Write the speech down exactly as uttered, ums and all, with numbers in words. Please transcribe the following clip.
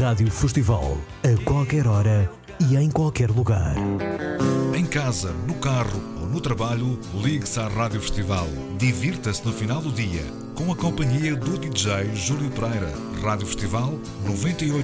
Rádio Festival, a qualquer hora e em qualquer lugar. Em casa, no carro ou no trabalho, ligue-se à Rádio Festival. Divirta-se no final do dia com a companhia do D J Júlio Pereira. Rádio Festival noventa e oito